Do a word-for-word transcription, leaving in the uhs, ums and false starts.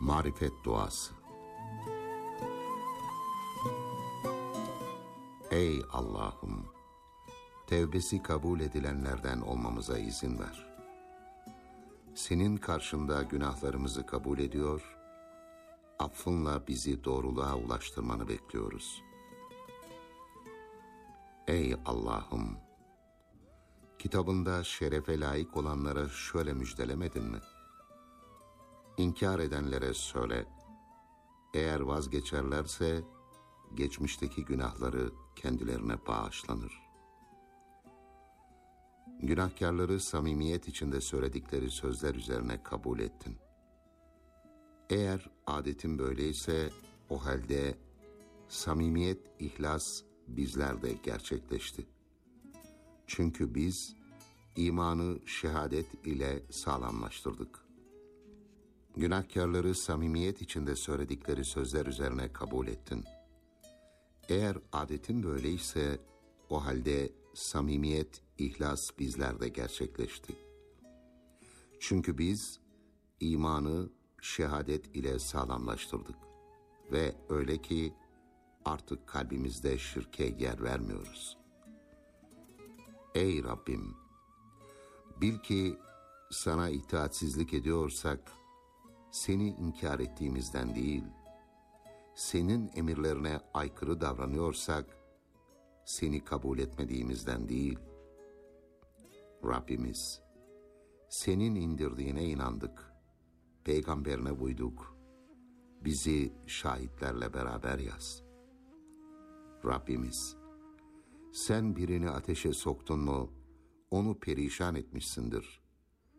Marifet duası. Ey Allah'ım! Tevbesi kabul edilenlerden olmamıza izin ver. Senin karşında günahlarımızı kabul ediyor, affınla bizi doğruluğa ulaştırmanı bekliyoruz. Ey Allah'ım! Kitabında şerefe layık olanlara şöyle müjdelemedin mi? İnkar edenlere söyle, eğer vazgeçerlerse geçmişteki günahları kendilerine bağışlanır. Günahkarları samimiyet içinde söyledikleri sözler üzerine kabul ettin. Eğer adetin böyleyse o halde samimiyet, ihlas bizlerde gerçekleşti. Çünkü biz imanı şehadet ile sağlamlaştırdık. Günahkarları samimiyet içinde söyledikleri sözler üzerine kabul ettin. Eğer adetin böyleyse o halde samimiyet, ihlas bizlerde gerçekleşti. Çünkü biz imanı şehadet ile sağlamlaştırdık ve öyle ki artık kalbimizde şirke yer vermiyoruz. Ey Rabbim! Bil ki sana itaatsizlik ediyorsak seni inkar ettiğimizden değil, senin emirlerine aykırı davranıyorsak seni kabul etmediğimizden değil. Rabbimiz, senin indirdiğine inandık, peygamberine uyduk, bizi şahitlerle beraber yaz. Rabbimiz, sen birini ateşe soktun mu onu perişan etmişsindir.